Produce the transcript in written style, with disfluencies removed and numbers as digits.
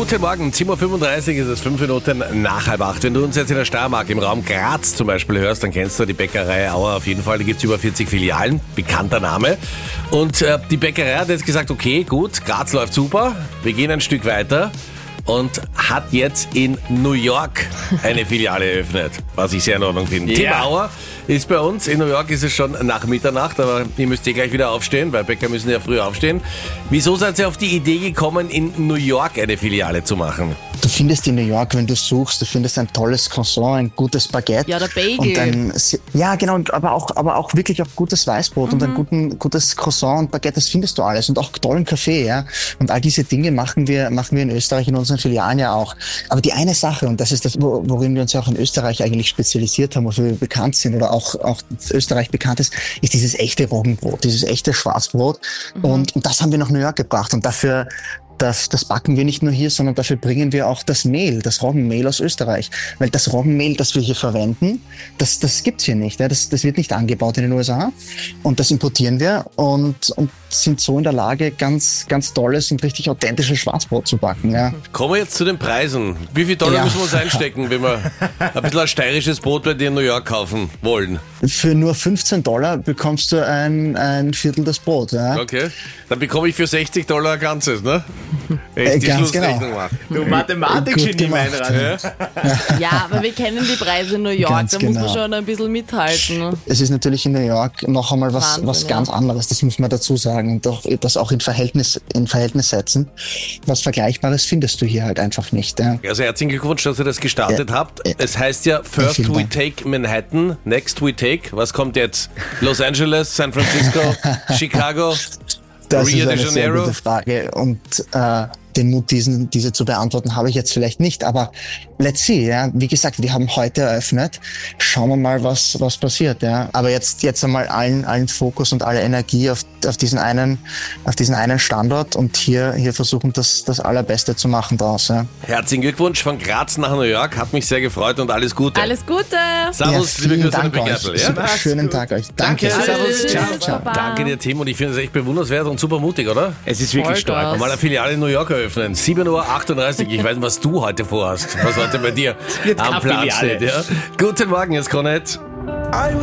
Guten Morgen, 10.35 Uhr ist es, 5 Minuten nach 7:30. Wenn du uns jetzt in der Steiermark, im Raum Graz zum Beispiel hörst, dann kennst du die Bäckerei Auer auf jeden Fall. Da gibt es über 40 Filialen, bekannter Name. Und die Bäckerei hat jetzt gesagt, okay, gut, Graz läuft super, wir gehen ein Stück weiter. Und hat jetzt in New York eine Filiale eröffnet, was ich sehr in Ordnung finde. Tim Auer ist bei uns. In New York ist es schon nach Mitternacht, aber ihr müsst gleich wieder aufstehen, weil Bäcker müssen ja früh aufstehen. Wieso seid ihr auf die Idee gekommen, in New York eine Filiale zu machen? Du findest in New York, wenn du suchst, du findest ein tolles Croissant, ein gutes Baguette. Ja, der Bagel. Genau, aber auch wirklich auch gutes Weißbrot und ein gutes Croissant und Baguette, das findest du alles. Und auch tollen Kaffee, ja. Und all diese Dinge machen wir in Österreich in unseren Filialen ja auch. Aber die eine Sache, und das ist das, worin wir uns ja auch in Österreich eigentlich spezialisiert haben, wofür wir bekannt sind oder auch Österreich bekannt ist dieses echte Roggenbrot, dieses echte Schwarzbrot. Und das haben wir nach New York gebracht und dafür das backen wir nicht nur hier, sondern dafür bringen wir auch das Mehl, das Roggenmehl aus Österreich. Weil das Roggenmehl, das wir hier verwenden, das gibt's hier nicht. Ja? Das wird nicht angebaut in den USA. Und das importieren wir und sind so in der Lage, ganz, ganz tolles und richtig authentisches Schwarzbrot zu backen. Ja. Kommen wir jetzt zu den Preisen. Wie viel Dollar müssen wir uns einstecken, wenn wir ein bisschen ein steirisches Brot bei dir in New York kaufen wollen? Für nur $15 bekommst du ein Viertel das Brot. Ja. Okay, dann bekomme ich für $60 ein ganzes, ne? Wenn ich die Ganz Schlussrechnung mache. Du Mathematik-Genie, mein Rat. Ja, aber wir kennen die Preise in New York, Ganz da muss man genau. schon ein bisschen mithalten. Es ist natürlich in New York noch einmal was Wahnsinn, ganz anderes, das muss man dazu sagen und das auch in Verhältnis setzen. Was Vergleichbares findest du hier halt einfach nicht. Ja. Also herzlichen Glückwunsch, dass ihr das gestartet habt. Es heißt ja, first vielen we Dank. take Manhattan, next we take. Was kommt jetzt? Los Angeles, San Francisco, Chicago, Das Rio ist de eine sehr Janeiro? gute Frage und den Mut, diese zu beantworten, habe ich jetzt vielleicht nicht, aber let's see, ja. Wie gesagt, wir haben heute eröffnet. Schauen wir mal, was passiert, ja. Aber jetzt einmal allen Fokus und alle Energie auf diesen einen Standort und hier versuchen, das Allerbeste zu machen draus, ja. Herzlichen Glückwunsch von Graz nach New York. Hat mich sehr gefreut und alles Gute. Alles Gute! Servus, liebe vielen Grüße an Dank den euch. Begertel. Ja? Super, schönen Tag euch. Danke. Servus, ciao. Baba. Danke dir, Tim. Und ich finde es echt bewundernswert und super mutig, oder? Es ist wirklich Vollgas. stark. Mal eine Filiale in New York eröffnen. 7.38 Uhr. Ich weiß nicht, was du heute vorhast. Was heute bei dir wird am keine Plan Filiale. steht. Ja? Guten Morgen, jetzt Connect.